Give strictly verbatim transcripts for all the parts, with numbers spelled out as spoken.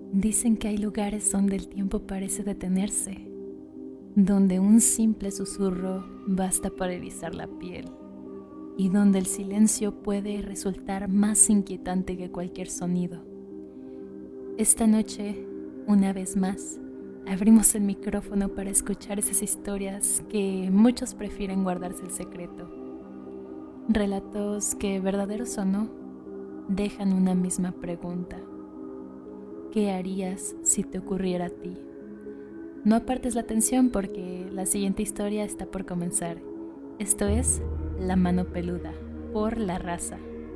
Dicen que hay lugares donde el tiempo parece detenerse, donde un simple susurro basta para erizar la piel y donde el silencio puede resultar más inquietante que cualquier sonido. Esta noche, una vez más, abrimos el micrófono para escuchar esas historias que muchos prefieren guardarse el secreto. Relatos que, verdaderos o no, dejan una misma pregunta. ¿Qué harías si te ocurriera a ti? No apartes la atención porque la siguiente historia está por comenzar. Esto es La Mano Peluda, por La Raza.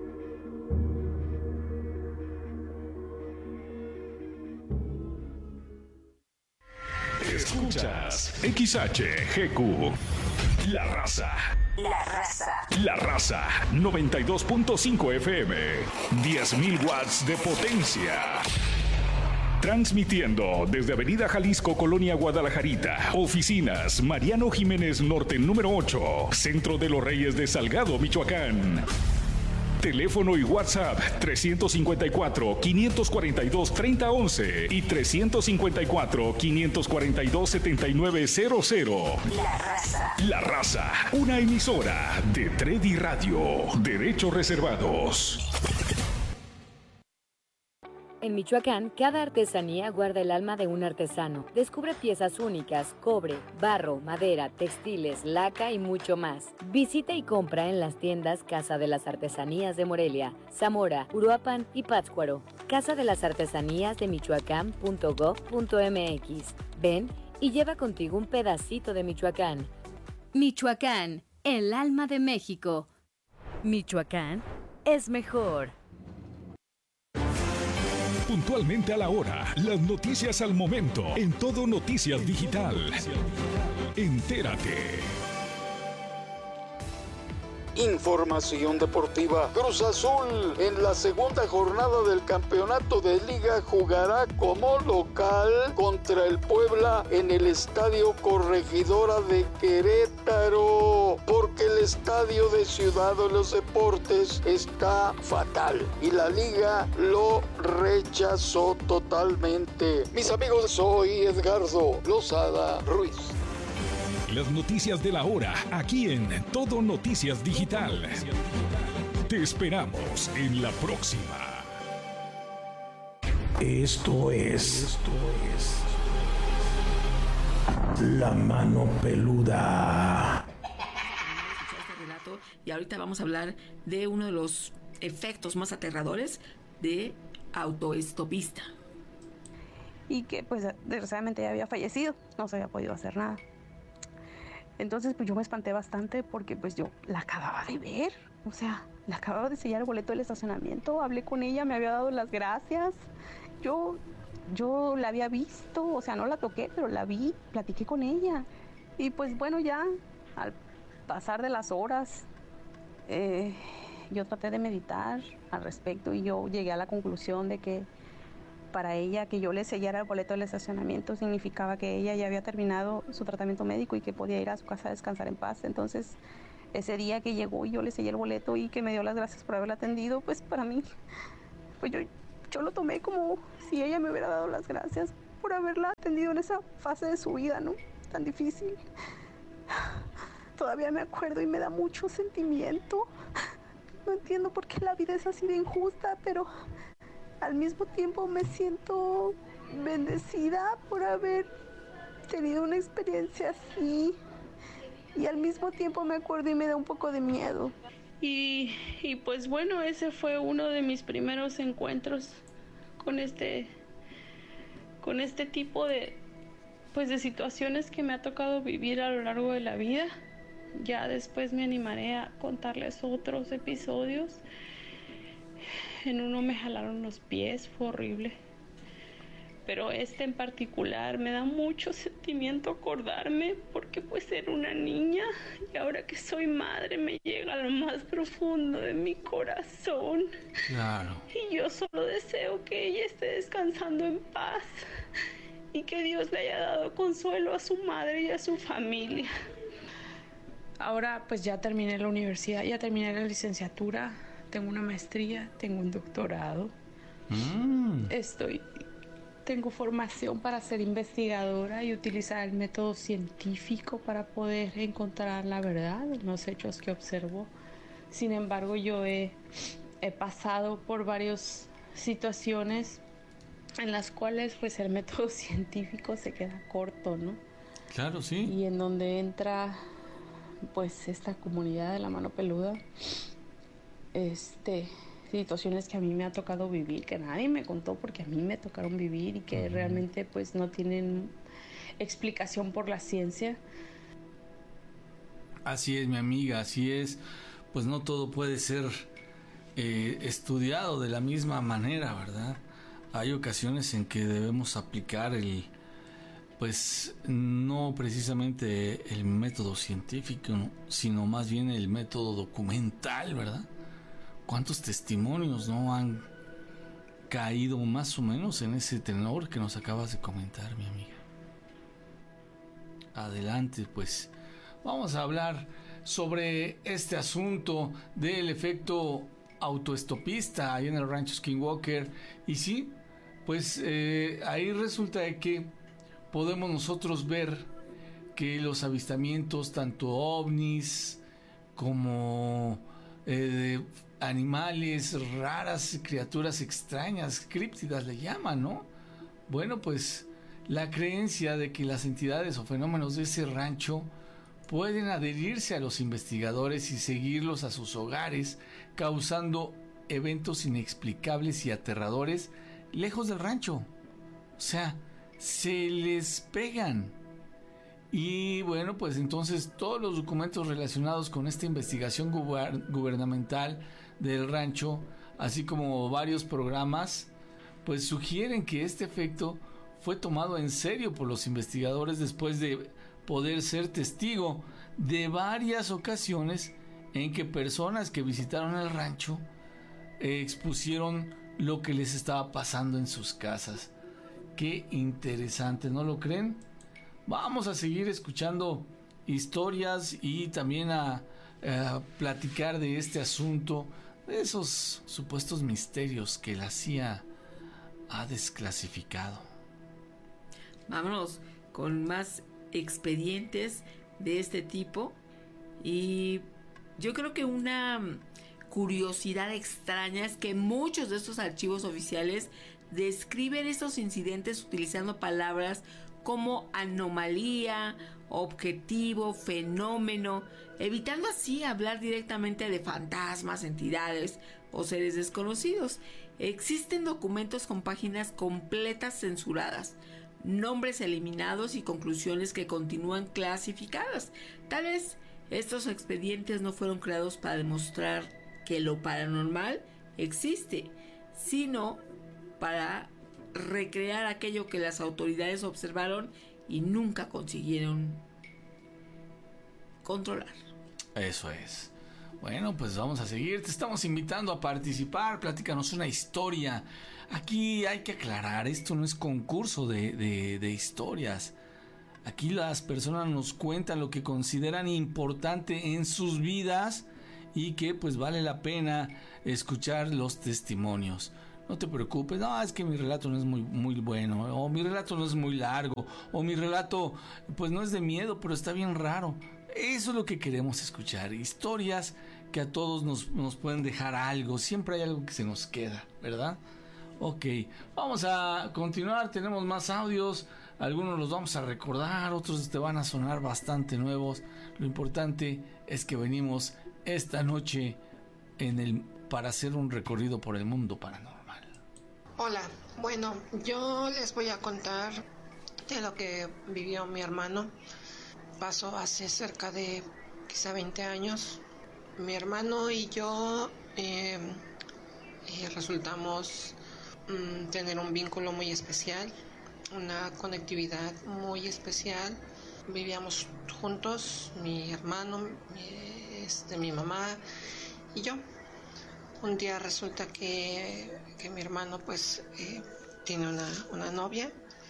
Escuchas X H G Q, La Raza. La Raza. La Raza, noventa y dos punto cinco F M, diez mil watts de potencia. Transmitiendo desde Avenida Jalisco, Colonia Guadalajarita. Oficinas Mariano Jiménez Norte número ocho, Centro de los Reyes de Salgado, Michoacán. Teléfono y WhatsApp trescientos cincuenta y cuatro, quinientos cuarenta y dos, treinta once y trescientos cincuenta y cuatro, quinientos cuarenta y dos, setenta y nueve cero cero. La Raza. La Raza, una emisora de Tredi Radio. Derechos reservados. En Michoacán, cada artesanía guarda el alma de un artesano. Descubre piezas únicas, cobre, barro, madera, textiles, laca y mucho más. Visita y compra en las tiendas Casa de las Artesanías de Morelia, Zamora, Uruapan y Pátzcuaro. Casa de las Artesanías de Michoacán punto gob punto m x. Ven y lleva contigo un pedacito de Michoacán. Michoacán, el alma de México. Michoacán es mejor. Puntualmente a la hora, las noticias al momento, en Todo Noticias Digital. Entérate. Información deportiva. Cruz Azul en la segunda jornada del campeonato de liga jugará como local contra el Puebla en el Estadio Corregidora de Querétaro, porque el estadio de Ciudad de los Deportes está fatal y la liga lo rechazó totalmente. Mis amigos, soy Edgardo Lozada Ruiz. Las noticias de la hora, aquí en Todo Noticias Digital. Te esperamos en la próxima. Esto es, Esto es La Mano Peluda. Este relato, y ahorita vamos a hablar de uno de los efectos más aterradores de autoestopista. Y que pues desgraciadamente ya había fallecido, no se había podido hacer nada. Entonces pues yo me espanté bastante porque pues yo la acababa de ver, o sea, le acababa de sellar el boleto del estacionamiento, hablé con ella, me había dado las gracias, yo, yo la había visto, o sea, no la toqué, pero la vi, platiqué con ella. Y pues bueno, ya al pasar de las horas, eh, yo traté de meditar al respecto y yo llegué a la conclusión de que para ella que yo le sellara el boleto del estacionamiento significaba que ella ya había terminado su tratamiento médico y que podía ir a su casa a descansar en paz. Entonces, ese día que llegó y yo le sellé el boleto y que me dio las gracias por haberla atendido, pues para mí, pues yo, yo lo tomé como si ella me hubiera dado las gracias por haberla atendido en esa fase de su vida, ¿no? Tan difícil. Todavía me acuerdo y me da mucho sentimiento. No entiendo por qué la vida es así de injusta, pero al mismo tiempo me siento bendecida por haber tenido una experiencia así. Y al mismo tiempo me acuerdo y me da un poco de miedo. Y, y pues bueno, ese fue uno de mis primeros encuentros con este, con este tipo de, pues de situaciones que me ha tocado vivir a lo largo de la vida. Ya después me animaré a contarles otros episodios. En uno me jalaron los pies, fue horrible. Pero este en particular me da mucho sentimiento acordarme porque pues era una niña y ahora que soy madre me llega a lo más profundo de mi corazón. Claro. Y yo solo deseo que ella esté descansando en paz y que Dios le haya dado consuelo a su madre y a su familia. Ahora pues ya terminé la universidad, ya terminé la licenciatura, tengo una maestría, tengo un doctorado. Mm. Estoy tengo formación para ser investigadora y utilizar el método científico para poder encontrar la verdad en los hechos que observo. Sin embargo, yo he, he pasado por varias situaciones en las cuales pues el método científico se queda corto, ¿no? Claro, sí. Y en donde entra pues esta comunidad de la mano peluda, este, situaciones que a mí me ha tocado vivir, que nadie me contó porque a mí me tocaron vivir y que uh-huh. realmente pues no tienen explicación por la ciencia. Así es, mi amiga, así es. Pues no todo puede ser eh, estudiado de la misma manera, ¿verdad? Hay ocasiones en que debemos aplicar el, pues no precisamente el método científico, ¿no? Sino más bien el método documental, ¿verdad? ¿Cuántos testimonios no han caído más o menos en ese tenor que nos acabas de comentar, mi amiga? Adelante, pues vamos a hablar sobre este asunto del efecto autoestopista ahí en el rancho Skinwalker. Y sí, pues eh, ahí resulta de que podemos nosotros ver que los avistamientos, tanto ovnis como eh, de animales raras, criaturas extrañas, críptidas le llaman, ¿no? Bueno, pues la creencia de que las entidades o fenómenos de ese rancho pueden adherirse a los investigadores y seguirlos a sus hogares, causando eventos inexplicables y aterradores lejos del rancho. O sea, se les pegan. Y bueno, pues entonces todos los documentos relacionados con esta investigación guber- gubernamental del rancho, así como varios programas, pues sugieren que este efecto fue tomado en serio por los investigadores después de poder ser testigo de varias ocasiones en que personas que visitaron el rancho eh, expusieron lo que les estaba pasando en sus casas. Qué interesante, ¿no lo creen? Vamos a seguir escuchando historias y también a, a platicar de este asunto, de esos supuestos misterios que la C I A ha desclasificado. Vámonos con más expedientes de este tipo. Y yo creo que una curiosidad extraña es que muchos de estos archivos oficiales describen estos incidentes utilizando palabras como anomalía, objetivo, fenómeno, evitando así hablar directamente de fantasmas, entidades o seres desconocidos. Existen documentos con páginas completas censuradas, nombres eliminados y conclusiones que continúan clasificadas. Tal vez estos expedientes no fueron creados para demostrar que lo paranormal existe, sino para recrear aquello que las autoridades observaron y nunca consiguieron controlar. Eso es. Bueno, pues vamos a seguir. Te estamos invitando a participar. Platícanos una historia. Aquí hay que aclarar, esto no es concurso de, de, de historias. Aquí las personas nos cuentan lo que consideran importante en sus vidas y que pues vale la pena escuchar los testimonios. No te preocupes, no, es que mi relato no es muy, muy bueno, o mi relato no es muy largo, o mi relato pues no es de miedo, pero está bien raro. Eso es lo que queremos escuchar, historias que a todos nos, nos pueden dejar algo, siempre hay algo que se nos queda, ¿verdad? Ok, vamos a continuar, tenemos más audios, algunos los vamos a recordar, otros te van a sonar bastante nuevos. Lo importante es que venimos esta noche en el, para hacer un recorrido por el mundo paranormal. Hola, bueno, yo les voy a contar de lo que vivió mi hermano. Pasó hace cerca de quizá veinte años. Mi hermano y yo eh, eh, resultamos mm, tener un vínculo muy especial, una conectividad muy especial. Vivíamos juntos, mi hermano, mi, este, mi mamá y yo. Un día resulta que, que mi hermano pues eh, tiene una, una novia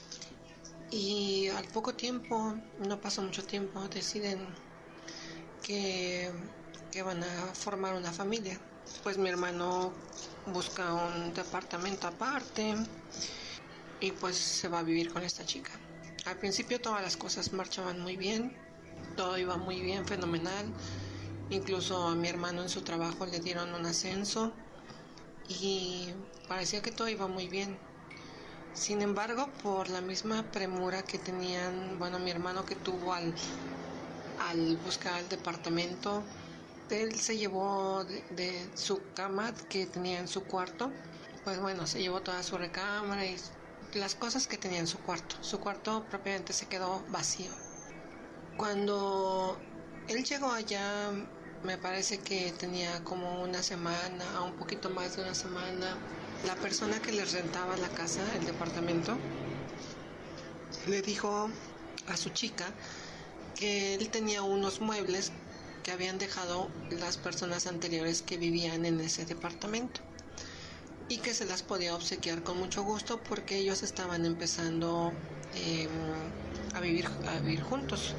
y al poco tiempo, no pasó mucho tiempo, deciden que, que van a formar una familia. Pues mi hermano busca un departamento aparte y pues se va a vivir con esta chica. Al principio todas las cosas marchaban muy bien, todo iba muy bien, fenomenal. Incluso a mi hermano en su trabajo le dieron un ascenso y parecía que todo iba muy bien. Sin embargo, por la misma premura que tenían, bueno, mi hermano que tuvo al, al buscar el departamento, él se llevó de, de su cama que tenía en su cuarto, pues bueno, se llevó toda su recámara y las cosas que tenía en su cuarto. Su cuarto propiamente se quedó vacío. Cuando él llegó allá, me parece que tenía como una semana, un poquito más de una semana. La persona que les rentaba la casa, el departamento, le dijo a su chica que él tenía unos muebles que habían dejado las personas anteriores que vivían en ese departamento y que se las podía obsequiar con mucho gusto porque ellos estaban empezando eh, a vivir, a vivir juntos.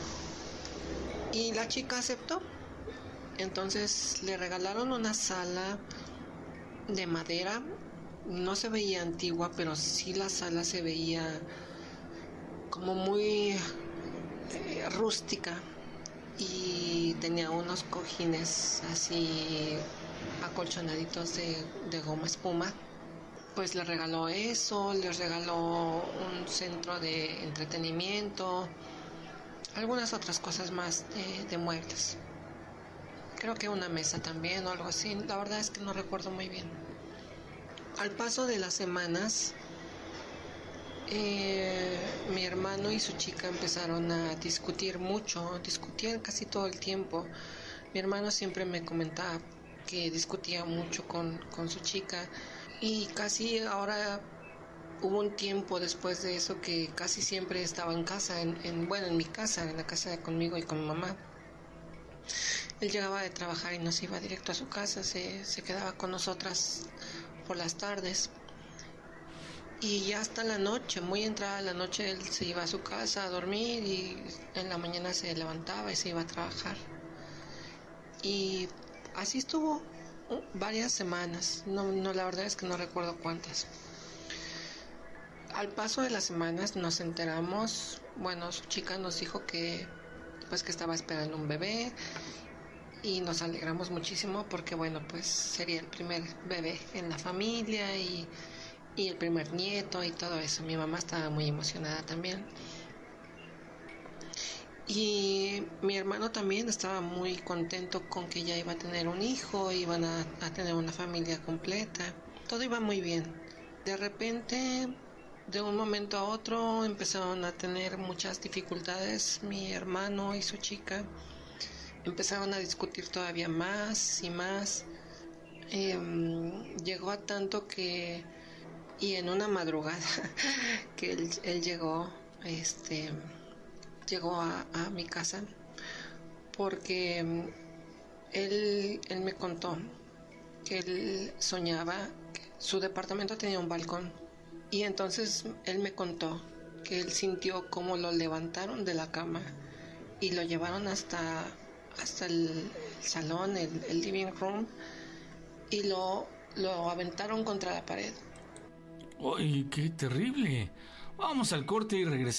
Y la chica aceptó. Entonces le regalaron una sala de madera. No se veía antigua, pero sí la sala se veía como muy eh, rústica, y tenía unos cojines así acolchonaditos de, de goma espuma. Pues le regaló eso, les regaló un centro de entretenimiento, algunas otras cosas más de, de muebles. Creo que una mesa también o algo así, la verdad es que no recuerdo muy bien. Al paso de las semanas, eh, mi hermano y su chica empezaron a discutir mucho, discutían casi todo el tiempo. Mi hermano siempre me comentaba que discutía mucho con, con su chica, y casi ahora hubo un tiempo después de eso que casi siempre estaba en casa, en, en bueno, en mi casa, en la casa de conmigo y con mi mamá. Él llegaba de trabajar y no se iba directo a su casa, se, se quedaba con nosotras por las tardes. Y ya hasta la noche, muy entrada la noche, él se iba a su casa a dormir y en la mañana se levantaba y se iba a trabajar. Y así estuvo varias semanas, no, no, la verdad es que no recuerdo cuántas. Al paso de las semanas nos enteramos, bueno, su chica nos dijo que pues que estaba esperando un bebé, y nos alegramos muchísimo porque bueno, pues sería el primer bebé en la familia y, y el primer nieto y todo eso. Mi mamá estaba muy emocionada también. Y mi hermano también estaba muy contento con que ya iba a tener un hijo, iban a, a tener una familia completa. Todo iba muy bien. De repente, de un momento a otro, empezaron a tener muchas dificultades mi hermano y su chica. Empezaron a discutir todavía más y más. Eh, llegó a tanto que, y en una madrugada que él, él llegó, este, llegó a, a mi casa porque él, él me contó que él soñaba que su departamento tenía un balcón, y entonces él me contó que él sintió cómo lo levantaron de la cama y lo llevaron hasta hasta el salón, el, el living room, y lo, lo aventaron contra la pared. ¡Ay, qué terrible! Vamos al corte y regresamos.